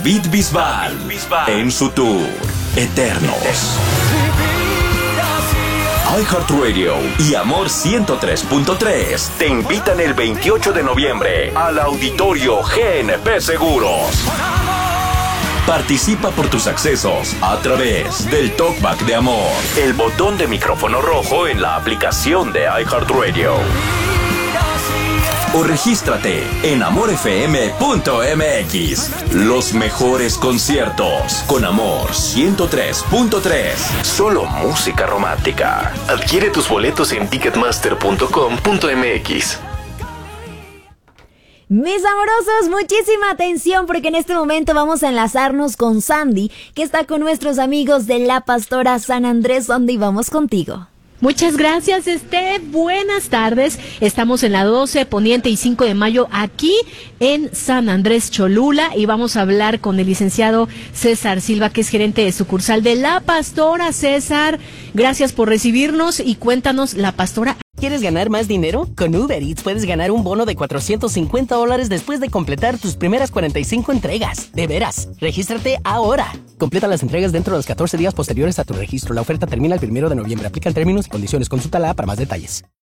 Beat Bisbal en su tour Eternos. iHeartRadio y Amor 103.3 te invitan el 28 de noviembre al Auditorio GNP Seguros. Participa por tus accesos a través del Talkback de Amor, el botón de micrófono rojo en la aplicación de iHeartRadio. O regístrate en amorfm.mx. Los mejores conciertos con Amor 103.3. Solo música romántica. Adquiere tus boletos en ticketmaster.com.mx. Mis amorosos, muchísima atención porque en este momento vamos a enlazarnos con Sandy, que está con nuestros amigos de La Pastora San Andrés. Sandy, vamos contigo. Muchas gracias, buenas tardes. Estamos en la 12, Poniente y 5 de mayo aquí en San Andrés Cholula y vamos a hablar con el licenciado César Silva, que es gerente de sucursal de La Pastora. César, gracias por recibirnos y cuéntanos, La Pastora. ¿Quieres ganar más dinero? Con Uber Eats puedes ganar un bono de $450 después de completar tus primeras 45 entregas. De veras, regístrate ahora. Completa las entregas dentro de los 14 días posteriores a tu registro. La oferta termina el 1 de noviembre. Aplican términos y condiciones. Consúltala para más detalles.